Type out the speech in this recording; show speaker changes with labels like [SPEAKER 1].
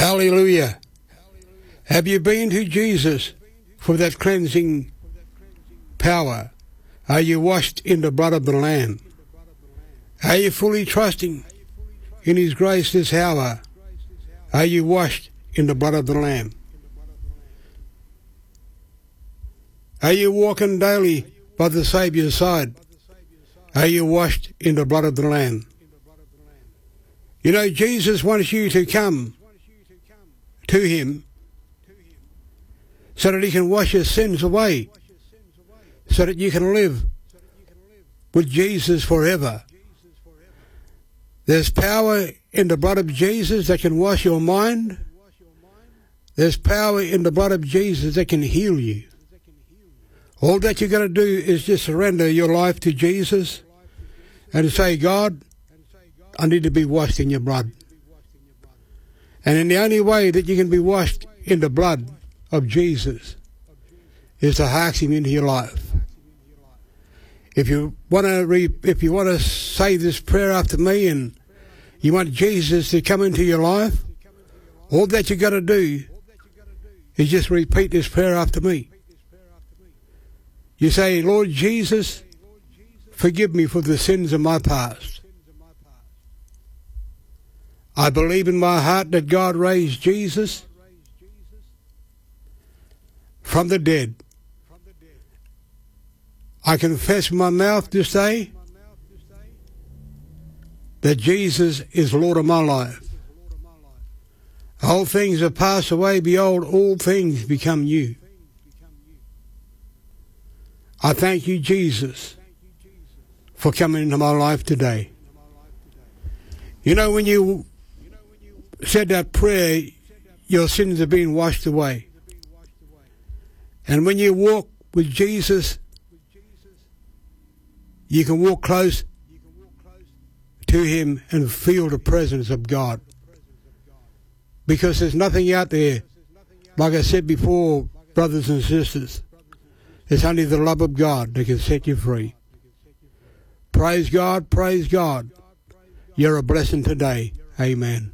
[SPEAKER 1] Hallelujah. Have you been to Jesus for that cleansing power? Are you washed in the blood of the Lamb? Are you fully trusting in His grace this hour? Are you washed in the blood of the Lamb? Are you walking daily by the Saviour's side? Are you washed in the blood of the Lamb? You know, Jesus wants you to come to Him so that He can wash your sins away, so that you can live with Jesus forever. There's power in the blood of Jesus that can wash your mind. There's power in the blood of Jesus that can heal you. All that you're going to do is just surrender your life to Jesus and say, God, I need to be washed in your blood. And in the only way that you can be washed in the blood of Jesus is to ask Him into your life. If you want to say this prayer after me and you want Jesus to come into your life, all that you got to do is just repeat this prayer after me. You say, Lord Jesus, forgive me for the sins of my past. I believe in my heart that God raised Jesus from the dead. I confess with my mouth this day that Jesus is Lord of my life. All things have passed away. Behold, all things become new. I thank you, Jesus, for coming into my life today. You know, when you said that prayer, your sins are being washed away. And when you walk with Jesus, you can walk close to Him and feel the presence of God. Because there's nothing out there, like I said before, brothers and sisters. It's only the love of God that can set you free. Praise God, praise God. You're a blessing today. Amen.